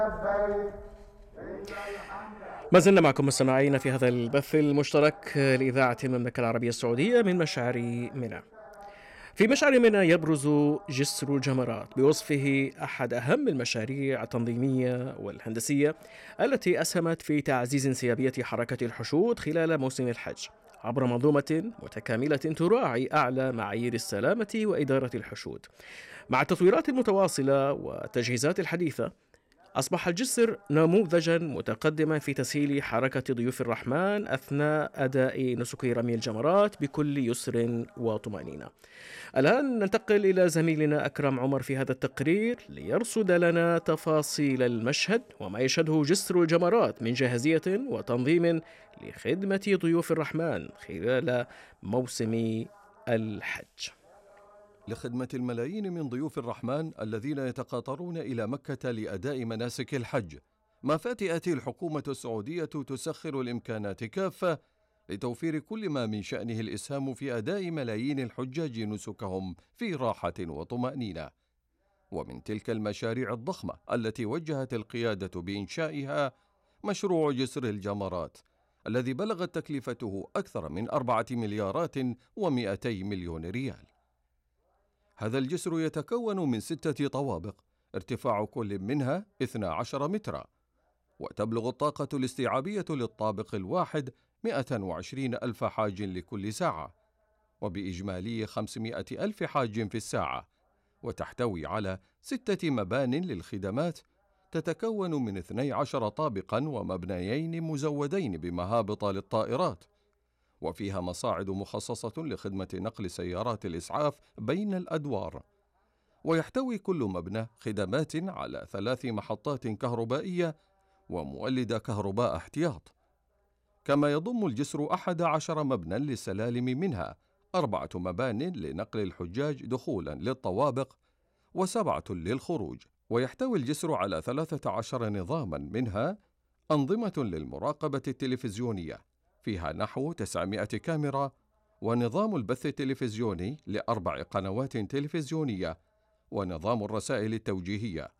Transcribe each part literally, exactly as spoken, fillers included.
ما زلنا معكم مستمعين في هذا البث المشترك لإذاعة المملكة العربية السعودية من مشعر منى. في مشعر منى يبرز جسر الجمرات بوصفه أحد أهم المشاريع التنظيمية والهندسية التي أسهمت في تعزيز انسيابية حركة الحشود خلال موسم الحج عبر منظومة متكاملة تراعي أعلى معايير السلامة وإدارة الحشود. مع التطويرات المتواصلة والتجهيزات الحديثة، أصبح الجسر نموذجا متقدما في تسهيل حركة ضيوف الرحمن أثناء أداء نسك رمي الجمرات بكل يسر وطمأنينة. الآن ننتقل إلى زميلنا أكرم عمر في هذا التقرير ليرصد لنا تفاصيل المشهد وما يشهده جسر الجمرات من جاهزية وتنظيم لخدمة ضيوف الرحمن خلال موسم الحج. لخدمة الملايين من ضيوف الرحمن الذين يتقاطرون إلى مكة لأداء مناسك الحج، ما فاتئت الحكومة السعودية تسخر الإمكانات كافة لتوفير كل ما من شأنه الإسهام في أداء ملايين الحجاج نسكهم في راحة وطمأنينة. ومن تلك المشاريع الضخمة التي وجهت القيادة بإنشائها مشروع جسر الجمرات الذي بلغت تكلفته أكثر من أربعة مليارات ومئتي مليون ريال. هذا الجسر يتكون من ستة طوابق ارتفاع كل منها اثنا عشر مترا، وتبلغ الطاقة الاستيعابية للطابق الواحد مئة وعشرين ألف حاج لكل ساعة، وبإجمالي خمسمئة ألف حاج في الساعة، وتحتوي على ستة مبان للخدمات تتكون من اثني عشر طابقا ومبنيين مزودين بمهابط للطائرات، وفيها مصاعد مخصصة لخدمة نقل سيارات الإسعاف بين الأدوار. ويحتوي كل مبنى خدمات على ثلاث محطات كهربائية ومولد كهرباء احتياط. كما يضم الجسر أحد عشر مبنى للسلالم، منها أربعة مبان لنقل الحجاج دخولا للطوابق وسبعة للخروج. ويحتوي الجسر على ثلاثة عشر نظاما، منها أنظمة للمراقبة التلفزيونية فيها نحو تسعمئة كاميرا، ونظام البث التلفزيوني لأربع قنوات تلفزيونية، ونظام الرسائل التوجيهية،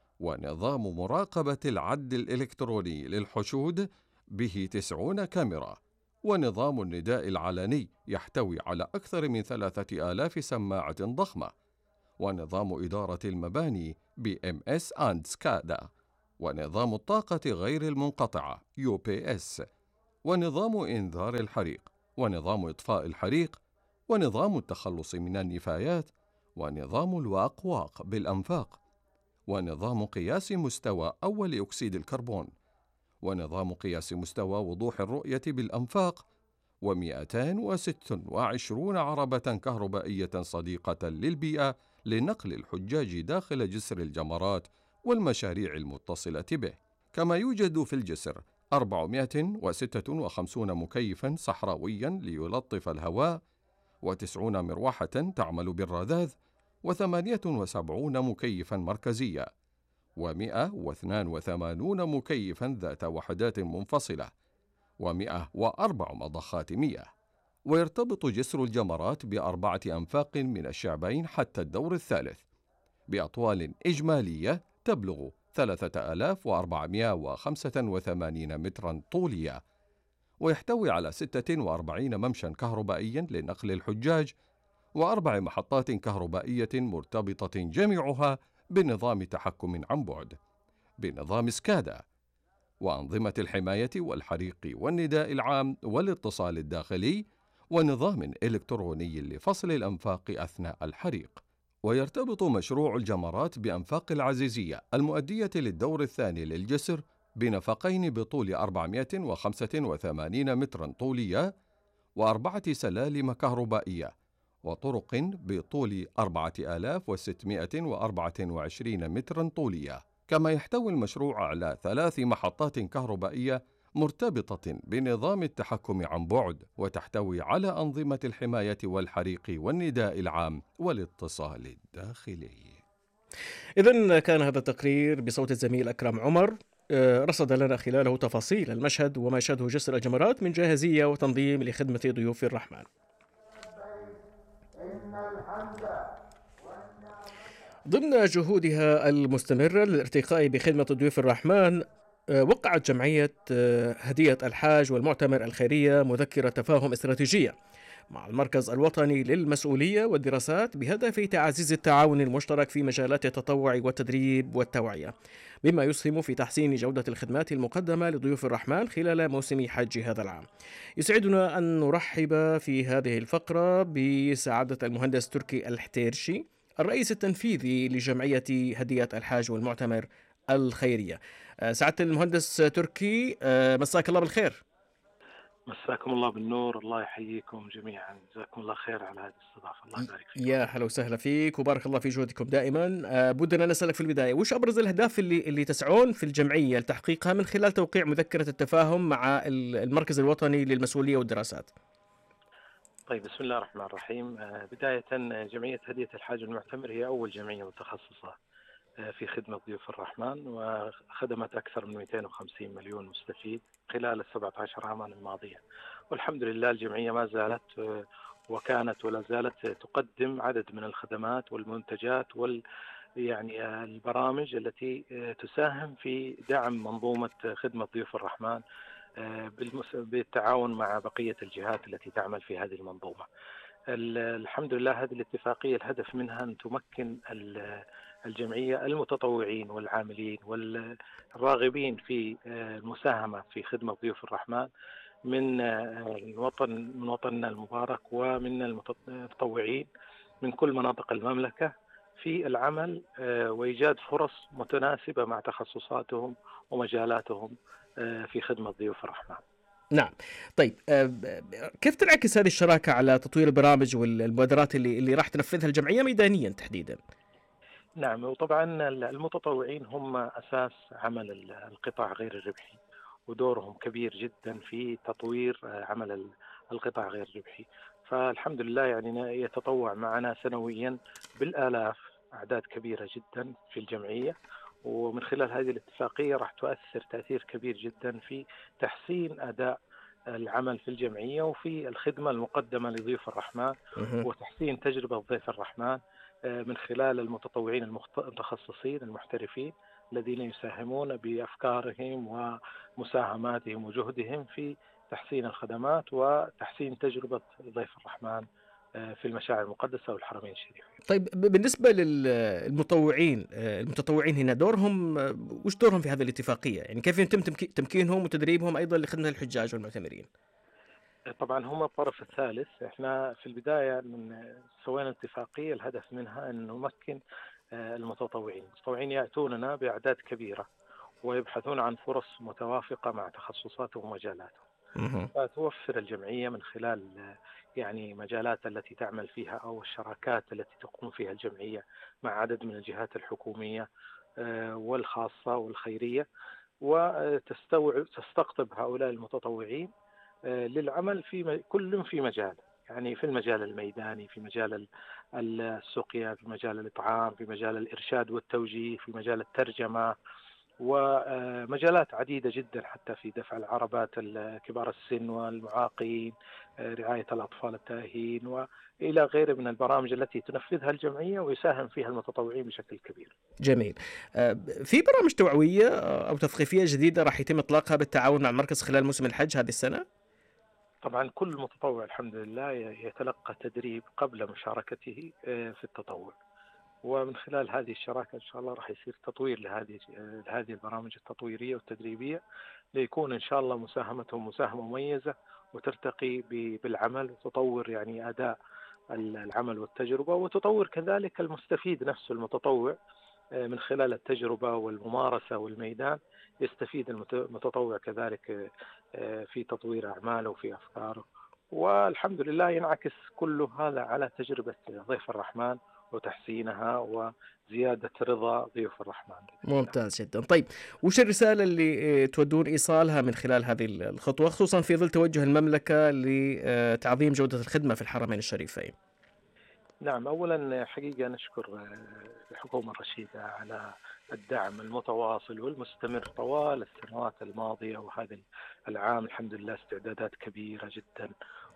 ونظام مراقبة العد الإلكتروني للحشود به تسعون كاميرا، ونظام النداء العلني يحتوي على أكثر من ثلاثة آلاف سماعة ضخمة، ونظام إدارة المباني بي إم إس and سكادا، ونظام الطاقة غير المنقطعة يو بي إس، ونظام إنذار الحريق، ونظام إطفاء الحريق، ونظام التخلص من النفايات، ونظام الواق-واق بالأنفاق، ونظام قياس مستوى أول أكسيد الكربون، ونظام قياس مستوى وضوح الرؤية بالأنفاق، ومئتين وستة وعشرين عربة كهربائية صديقة للبيئة لنقل الحجاج داخل جسر الجمرات والمشاريع المتصلة به. كما يوجد في الجسر أربعمئة وستة وخمسين مكيفا صحراويا ليلطف الهواء، وتسعون مروحة تعمل بالرذاذ، وثمانية وسبعين مكيفا مركزية، ومئة واثنان وثمانون مكيفا ذات وحدات منفصلة، ومئة وأربع مضخات مياه. ويرتبط جسر الجمرات بأربعة أنفاق من الشعبين حتى الدور الثالث بأطوال إجمالية تبلغ ثلاثة آلاف وأربعمئة وخمسة وثمانين مترا طولية. ويحتوي على ستة وأربعين ممشا كهربائيا لنقل الحجاج، وأربع محطات كهربائية مرتبطة جميعها بنظام تحكم عن بعد بنظام سكادا، وأنظمة الحماية والحريق والنداء العام والاتصال الداخلي، ونظام إلكتروني لفصل الأنفاق أثناء الحريق. ويرتبط مشروع الجمرات بأنفاق العزيزية المؤدية للدور الثاني للجسر بنفقين بطول أربعمئة وخمسة وثمانين مترا طولية، وأربعة سلالم كهربائية، وطرق بطول أربعة آلاف وستمئة وأربعة وعشرين مترا طولية. كما يحتوي المشروع على ثلاث محطات كهربائية مرتبطة بنظام التحكم عن بعد، وتحتوي على أنظمة الحماية والحريق والنداء العام والاتصال الداخلي. إذن كان هذا التقرير بصوت الزميل أكرم عمر، آه، رصد لنا خلاله تفاصيل المشهد وما يشهده جسر الجمرات من جاهزية وتنظيم لخدمة ضيوف الرحمن. ضمن جهودها المستمرة للارتقاء بخدمة ضيوف الرحمن، آه، وقعت جمعية آه، هدية الحاج والمعتمر الخيرية مذكرة تفاهم استراتيجية مع المركز الوطني للمسؤولية والدراسات بهدف تعزيز التعاون المشترك في مجالات التطوع والتدريب والتوعية، بما يسهم في تحسين جودة الخدمات المقدمة لضيوف الرحمن خلال موسم حج هذا العام. يسعدنا أن نرحب في هذه الفقرة بسعادة المهندس تركي الحتيرشي، الرئيس التنفيذي لجمعية هدية الحاج والمعتمر الخيرية. آه، سعادة المهندس تركي، آه، مساك الله بالخير. مساكم الله بالنور، الله يحييكم جميعا، جزاكم الله خير على هذه الاستضافة، الله يبارك فيكم. يا هلا وسهلا فيك وبارك الله في جهودكم دائما. آه، بدنا نسألك في البداية، وش أبرز الأهداف اللي اللي تسعون في الجمعية لتحقيقها من خلال توقيع مذكرة التفاهم مع ال- المركز الوطني للمسؤولية والدراسات؟ طيب، بسم الله الرحمن الرحيم. آه، بداية آه، جمعية هدية الحاج المعتمر هي أول جمعية متخصصة آه، في خدمة ضيوف الرحمن، وخدمت أكثر من مئتين وخمسين مليون مستفيد خلال السبعة عشر عاما الماضية. والحمد لله الجمعية ما زالت آه، وكانت ولا زالت تقدم عدد من الخدمات والمنتجات وال يعني آه، البرامج التي آه، تساهم في دعم منظومة خدمة ضيوف الرحمن آه، بالمس- بالتعاون مع بقية الجهات التي تعمل في هذه المنظومة. ال- الحمد لله هذه الاتفاقية الهدف منها أن تمكن ال- الجمعية المتطوعين والعاملين والراغبين في آه، المساهمة في خدمة ضيوف الرحمن من آه، الوطن من وطننا المبارك ومن المتطوعين من كل مناطق المملكة في العمل آه، وإيجاد فرص متناسبة مع تخصصاتهم ومجالاتهم آه، في خدمة ضيوف الرحمن. نعم. طيب، آه، ب- كيف تنعكس هذه الشراكة على تطوير البرامج والمبادرات اللي اللي راح تنفذها الجمعية ميدانيا تحديدا؟ نعم، وطبعا المتطوعين هم أساس عمل القطاع غير الربحي، ودورهم كبير جدا في تطوير عمل القطاع غير الربحي. فالحمد لله يعني يتطوع معنا سنويا بالآلاف، أعداد كبيرة جدا في الجمعية، ومن خلال هذه الاتفاقية راح تؤثر تأثير كبير جدا في تحسين أداء العمل في الجمعية وفي الخدمة المقدمة لضيوف الرحمن، مه. وتحسين تجربة ضيف الرحمن من خلال المتطوعين المتخصصين المحترفين الذين يساهمون بأفكارهم ومساهماتهم وجهدهم في تحسين الخدمات وتحسين تجربة ضيف الرحمن في المشاعر المقدسة والحرمين الشريفين. طيب، ب- بالنسبة للمطوعين، آه، المتطوعين هنا دورهم، آه، وش دورهم في هذه الاتفاقية؟ يعني كيف يتم تمكي- تمكينهم وتدريبهم أيضا لخدمة الحجاج والمعتمرين؟ طبعا هم الطرف الثالث. احنا في البداية من سوينا اتفاقية الهدف منها أن نمكن المتطوعين المتطوعين يأتوننا بأعداد كبيرة ويبحثون عن فرص متوافقة مع تخصصاتهم ومجالاتهم. مه. فتوفر الجمعية من خلال يعني مجالات التي تعمل فيها أو الشراكات التي تقوم فيها الجمعية مع عدد من الجهات الحكومية آه، والخاصة والخيرية، وتستوعب تستقطب هؤلاء المتطوعين آه، للعمل في كل في مجال، يعني في المجال الميداني، في مجال ال- السقيا، في مجال الإطعام، في مجال الإرشاد والتوجيه، في مجال الترجمة، ومجالات عديدة جدا حتى في دفع العربات كبار السن والمعاقين، رعاية الأطفال التائهين، وإلى غيره من البرامج التي تنفذها الجمعية ويساهم فيها المتطوعين بشكل كبير. جميل. آه، في برامج توعوية آه، أو تثقيفية جديدة راح يتم إطلاقها بالتعاون مع المركز خلال موسم الحج هذه السنة؟ طبعا كل متطوع الحمد لله يتلقى تدريب قبل مشاركته في التطوع، ومن خلال هذه الشراكة إن شاء الله راح يصير تطوير لهذه لهذه البرامج التطويرية والتدريبية، ليكون إن شاء الله مساهمتهم مساهمة مميزة وترتقي بالعمل وتطور يعني أداء العمل والتجربة، وتطور كذلك المستفيد نفسه المتطوع من خلال التجربة والممارسة والميدان، يستفيد المتطوع كذلك في تطوير أعماله وفي أفكاره، والحمد لله ينعكس كل هذا على تجربة ضيف الرحمن وتحسينها وزيادة رضا ضيوف الرحمن بإذن الله. ممتاز جدا. طيب، وش الرسالة اللي آه، تودون إيصالها من خلال هذه الخطوة، خصوصا في ظل توجه المملكة لتعظيم جودة الخدمة في الحرمين الشريفين؟ نعم، أولا حقيقة نشكر الحكومة الرشيدة على الدعم المتواصل والمستمر طوال السنوات الماضية، وهذا العام الحمد لله استعدادات كبيرة جدا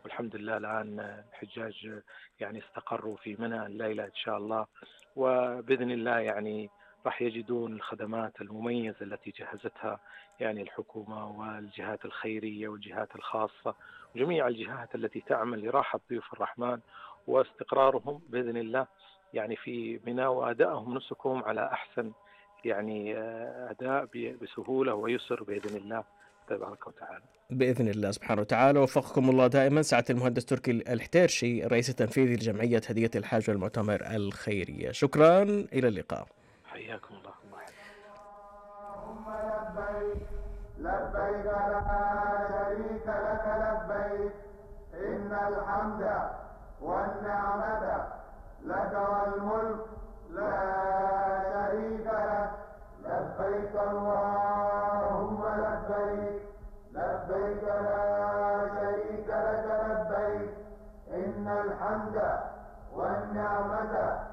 والحمد لله الآن الحجاج يعني استقروا في منى الليلة إن شاء الله، وبإذن الله يعني راح يجدون الخدمات المميزة التي جهزتها يعني الحكومة والجهات الخيرية والجهات الخاصة وجميع الجهات التي تعمل لراحة ضيوف الرحمن واستقرارهم بإذن الله يعني في منى، وأدائهم نسكهم على أحسن يعني أداء بسهولة ويسر بإذن الله تبارك وتعالى. بإذن الله سبحانه وتعالى. وفقكم الله دائما سعادة المهندس تركي الحتيرشي، الرئيس التنفيذي لجمعية هدية الحاج والمؤتمر الخيرية. شكرا، إلى اللقاء. حياكم الله. اللهم لبيك لبيك لا شريك لك لبيك إن الحمد والنعمة لك والملك لا شريك لك لبيك اللهم لبيك لبيك لا شريك لك لبيك إن الحمد والنعمة